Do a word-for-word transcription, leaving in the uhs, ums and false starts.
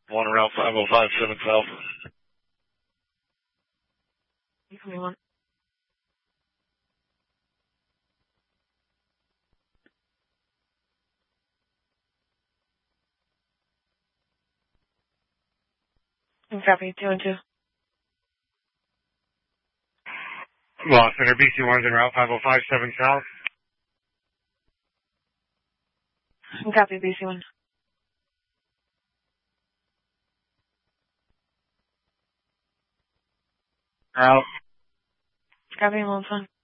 One Route five oh five seven South. Give me one. Copy, two and two. Lost Center, B C one's en route five oh five seven South. Copy, B C one. Out. Copy, one one.